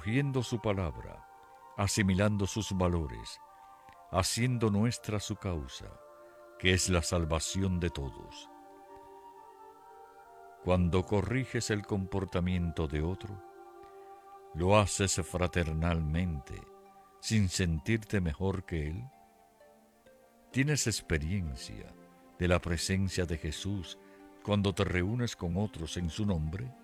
acogiendo su palabra, asimilando sus valores, haciendo nuestra su causa, que es la salvación de todos. Cuando corriges el comportamiento de otro, lo haces fraternalmente, sin sentirte mejor que él. ¿Tienes experiencia de la presencia de Jesús cuando te reúnes con otros en su nombre?